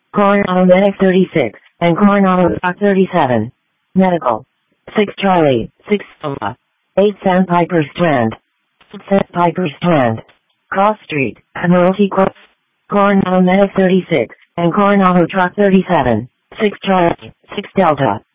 Coronado Medic 36, and Coronado Truck 37. Medical. 6 Charlie, 6 Alpha. 8 Sandpiper Strand. Sandpiper Strand. Cross Street, Admiralty Court. Coronado Medic 36, and Coronado Truck 37. 6 Charlie, 6 Delta.